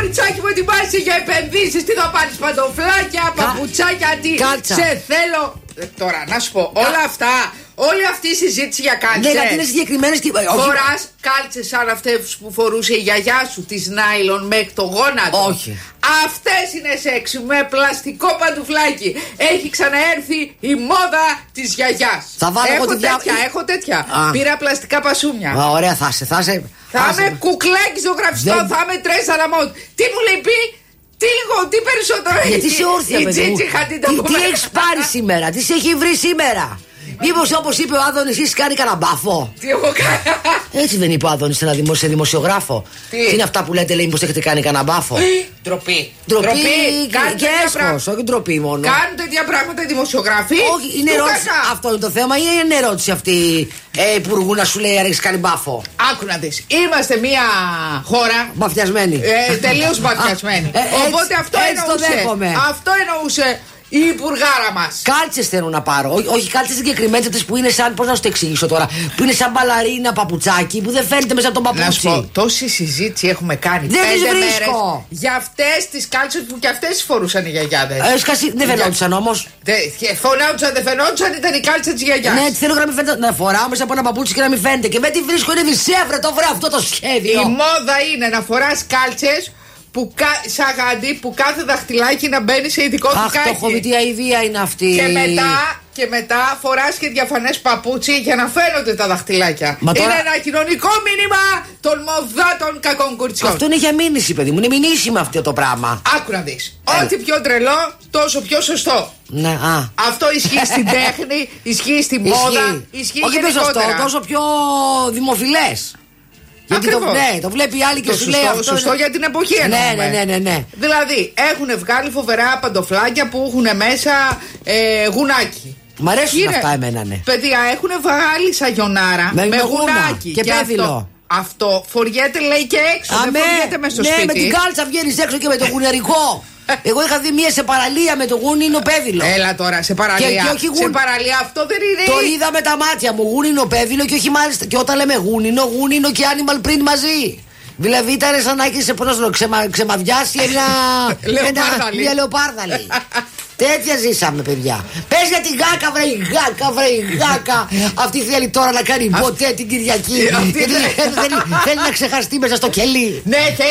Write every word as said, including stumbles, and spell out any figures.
κοριτσάκι μου, ετοιμάσαι για επενδύσεις. Τι θα πάρεις, παντοφλάκια, παπουτσάκια, τι. Κάλτσα. Σε θέλω. Ε, τώρα, να σου πω, όλα αυτά, όλη αυτή η συζήτηση για κάλτσες. Ναι, γιατί είναι συγκεκριμένες και. Φοράς κάλτσες σαν αυτές που φορούσε η γιαγιά σου, τις νάιλον μέχρι το γόνατο. Όχι. Αυτές είναι σεξι, με πλαστικό παντουφλάκι. Έχει ξαναέρθει η μόδα της γιαγιάς. Θα βάλω έχω εγώ τη διά... τέτοια, έχω τέτοια. Α. Πήρα πλαστικά πασούμια. Α, ωραία, θα σε. Θα, σε... θα είμαι κουκλάκι στο γραφιστό, Δεν... θα είμαι τρες αλαμόντ. Τι μου λείπει, τι λίγο, τι περισσότερο έχει. Γιατί είσαι όρθια, παιδί μου. Τι, τι έχεις πάρει σήμερα, τι σε έχει βρει σήμερα. Μήπως όπως είπε ο Άδωνης, έχεις κάνει κανένα μπάφο. Τι έχω κάνει. Έτσι δεν είπε ο Άδωνης σε ένα δημο, σε δημοσιογράφο. Τι? Τι είναι αυτά που λέτε, λέει, μήπως έχετε κάνει κανένα μπάφο. Ντροπή. Ντροπή και έσχος, όχι ντροπή μόνο. Κάνουν τέτοια πράγματα οι δημοσιογράφοι. Όχι, είναι ερώτηση. Αυτό είναι το θέμα ή είναι ερώτηση αυτή ε, υπουργού να σου λέει αν έχεις κάνει μπάφο. Άκου να δεις. Είμαστε μια χώρα μπαφιασμένη. Ε, τελείως μπαφιασμένη. Ε, Οπότε έτσι, αυτό έτσι το εννοούσε. δέχομαι. Αυτό εννοούσε η υπουργάρα μας. Κάλτσες θέλω να πάρω. Ό, όχι κάλτσες συγκεκριμένες αυτές που είναι σαν. Πώς να σου το εξηγήσω τώρα. Που είναι σαν μπαλαρίνα παπουτσάκι που δεν φαίνεται μέσα από τον παπούτσι. Να σου πω, τόση συζήτηση έχουμε κάνει. Δεν τις πέντε βρίσκω. μέρες για αυτές τις κάλτσες που και αυτές τις φορούσαν οι γιαγιάδες. Ε, σκασί, δεν φαινόντουσαν όμως. Φωνάουτουσαν, δεν φαινόντουσαν, ήταν η κάλτσα της γιαγιάς. Ναι, θέλω να μην φαίνεται. Να φοράω μέσα από ένα παπούτσι και να μην φαίνεται. Και δεν τη βρίσκω, είναι δισεύρε το βρε αυτό το σχέδιο. Η μόδα είναι να φοράς κάλτσες που κα... σαν γάντι που κάθε δαχτυλάκι να μπαίνει σε ειδικό φυκάκι. Αχ, το χωβητή αηδία είναι αυτή. Και μετά, και μετά φοράς και διαφανές παπούτσι για να φαίνονται τα δαχτυλάκια. Μα τώρα... Είναι ένα κοινωνικό μήνυμα των μοδάτων κακών κοριτσιών. Αυτό είναι για μήνυση, παιδί μου. Είναι μηνύσιμο αυτό το πράγμα. Άκου να δεις. Ό,τι πιο τρελό, τόσο πιο σωστό. Ναι, α. Αυτό ισχύει στην τέχνη, ισχύει στη μόδα, ισχύει όχι γενικότερα. Σωστό, τόσο πιο δημοφιλές. Γιατί το, ναι, το βλέπει η άλλη και το σου σωστό, λέει αυτό. Σωστό είναι... για την εποχή ναι, εννοούμε. ναι, ναι, ναι, ναι. Δηλαδή έχουν βγάλει φοβερά παντοφλάκια που έχουν μέσα ε, γουνάκι. Μ' αρέσουν είναι, αυτά εμένα, ναι. Παιδιά, έχουν βγάλει σαγιονάρα με, με γουνάκι και, και πέδιλο. Αυτό, αυτό φοριέται λέει και έξω. Α, δεν ναι, φοριέται μέσα στο ναι, σπίτι. Με την κάλτσα βγαίνεις έξω και με το γουνερικό. Εγώ είχα δει μία σε παραλία με το γούνινο πέδιλο. Έλα τώρα, σε παραλία. Και, και όχι γουν... Σε παραλία αυτό δεν είναι. Το είδα με τα μάτια μου, γούνινο πέδιλο και όχι μάλιστα. Και όταν λέμε γούνινο, γούνινο και animal print μαζί. Δηλαδή ήταν σαν να έχει ξεμα, ξεμαδιάσει ένα, ένα, μια λεοπάρδαλη. Τέτοια ζήσαμε, παιδιά. Πες για την γάκα, βρε η γάκα, βρε η γάκα. Αυτή θέλει τώρα να κάνει ποτέ την Κυριακή. Θέλει να ξεχαστεί μέσα στο κελί. Ναι,